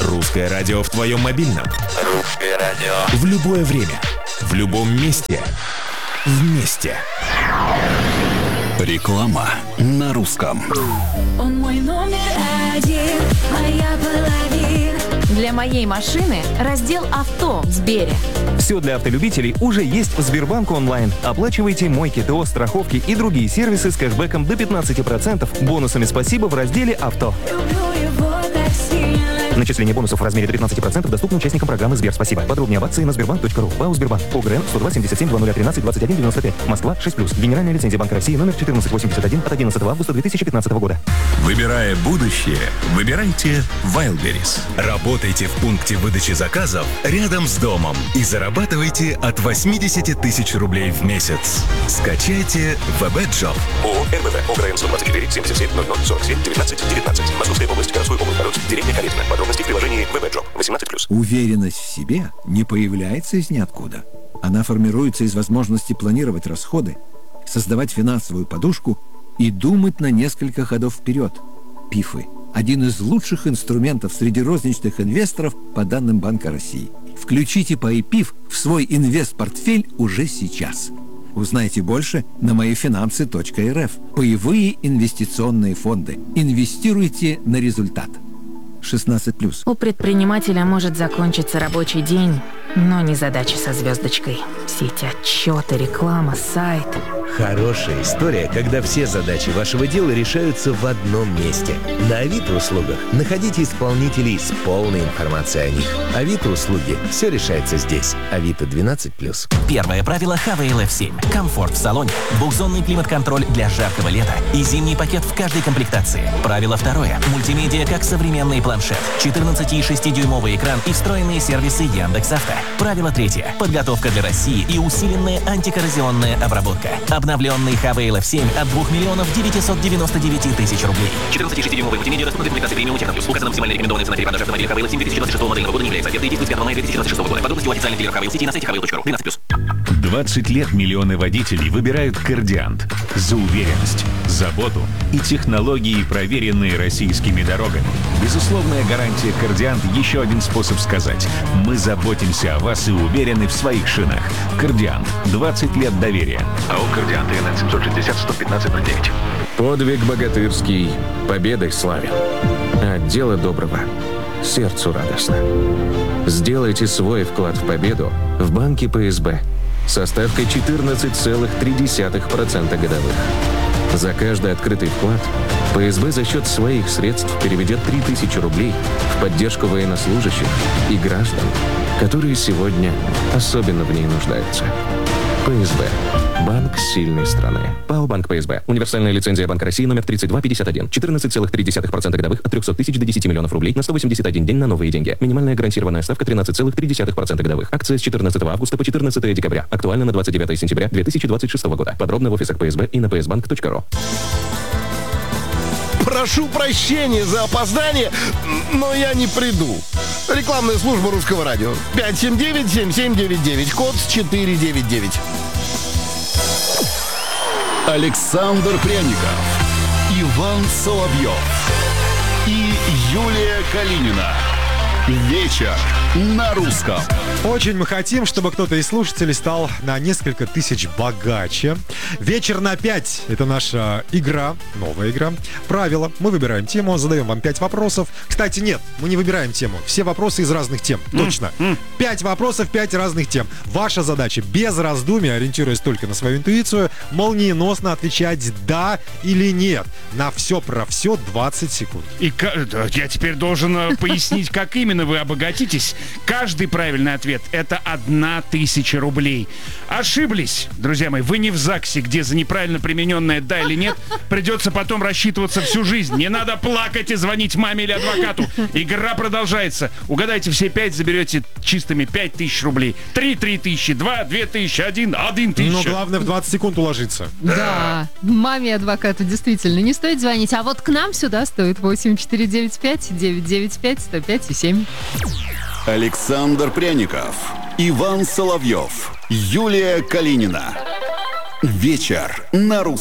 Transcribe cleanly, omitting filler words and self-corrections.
Русское радио в твоем мобильном. Русское радио. В любое время. В любом месте. Вместе. Реклама на русском. Он мой номер один, моя половина. Для моей машины раздел «Авто» в Сбере. Все для автолюбителей уже есть в Сбербанк онлайн. Оплачивайте мойки, ТО, страховки и другие сервисы с кэшбэком до 15%, бонусами «Спасибо» в разделе «Авто». Люблю его так сильно. Начисление бонусов в размере до 15% доступно участникам программы «Сбер Спасибо». Подробнее об акции на sberbank.ru. ПАО «Сбербанк». ОГРН 102 77 0013 21 95. Москва 6+. Генеральная лицензия Банка России номер 1481 от 11 августа 2015 года. Выбирая будущее, выбирайте Wildberries. Работайте в пункте выдачи заказов рядом с домом и зарабатывайте от 80 тысяч рублей в месяц. Скачайте VB-Job. ООО НВВ. ОГРН 124 77 00 47 19 19. Московская область, городской округ, город, деревня Калитина. Подробности в приложении VB-Job. 18+. Уверенность в себе не появляется из ниоткуда. Она формируется из возможности планировать расходы, создавать финансовую подушку и думать на несколько ходов вперед. ПИФы – один из лучших инструментов среди розничных инвесторов по данным Банка России. Включите ПАИ-ПИФ в свой инвест-портфель уже сейчас. Узнайте больше на моифинансы.рф. Паевые инвестиционные фонды. Инвестируйте на результат. 16+. У предпринимателя может закончиться рабочий день, но не задача со звездочкой. Все эти отчеты, реклама, сайт. Хорошая история, когда все задачи вашего дела решаются в одном месте. На Авито-услугах находите исполнителей с полной информацией о них. Авито-услуги. Все решается здесь. Авито 12+. Первое правило HVL F7. Комфорт в салоне. Двухзонный климат-контроль для жаркого лета и зимний пакет в каждой комплектации. Правило второе. Мультимедиа как современный планшет. 14,6-дюймовый экран и встроенные сервисы Яндекс.Авто. Правило третье. Подготовка для России и усиленная антикоррозионная обработка. Обновленный HVL F7 от 2 миллионов 999 тысяч рублей. 14,6-дюймовый мультимедиа доступна для комплектации премиум Техноплюс. Указана максимальная рекомендованная цена перепродажи автомобиля HVL F7 2026 модельного года не является. Ответ действует с 5 мая 2026 года. Подробности у официальных дилеров HVL сети на сайте hvel.ru. 12+. 20 лет миллионы водителей выбирают Кордиант за уверенность, заботу и технологии, проверенные российскими дорогами. Безусловная гарантия Кордиант – еще один способ сказать: мы заботимся о вас и уверены в своих шинах. Кордиант. 20 лет доверия. АО «Кордиант» ТНН 760 115 09. Подвиг богатырский победой славен, а дело доброго сердцу радостно. Сделайте свой вклад в победу в банке ПСБ со ставкой 14,3% годовых. За каждый открытый вклад ПСБ за счет своих средств переведет 3000 рублей в поддержку военнослужащих и граждан, которые сегодня особенно в ней нуждаются. ПСБ. Банк сильной страны. ПАО «Банк ПСБ». Универсальная лицензия Банка России номер 3251. 14,3% годовых от 300 тысяч до 10 миллионов рублей на 181 день на новые деньги. Минимальная гарантированная ставка 13,3% годовых. Акция с 14 августа по 14 декабря. Актуально на 29 сентября 2026 года. Подробно в офисах ПСБ и на psbank.ru. Прошу прощения за опоздание, но я не приду. Рекламная служба Русского радио. 579-7799, код 499. Александр Пряников, Иван Соловьев и Юлия Калинина. Вечер на русском. Очень мы хотим, чтобы кто-то из слушателей стал на несколько тысяч богаче. Вечер на 5 – это наша игра, новая игра. Правила. Мы выбираем тему, задаем вам 5 вопросов. Кстати, нет, мы не выбираем тему. Все вопросы из разных тем. Точно. 5 вопросов, 5 разных тем. Ваша задача без раздумий, ориентируясь только на свою интуицию, молниеносно отвечать «да» или «нет». На все про все 20 секунд. И я теперь должен пояснить, как именно вы обогатитесь. Каждый правильный ответ — это 1000 рублей. Ошиблись, друзья мои, вы не в ЗАГСе, где за неправильно примененное «да» или «нет» придется потом рассчитываться всю жизнь. Не надо плакать и звонить маме или адвокату. Игра продолжается. Угадайте все 5, заберете чистыми 5000 рублей. 3 3000, 2 2000, 1 1000. Но главное в 20 секунд уложиться. Да, маме и адвокату действительно не стоит звонить. А вот к нам сюда стоит 8495-995-105-7. Александр Пряников, Иван Соловьев, Юлия Калинина. Вечер на русском.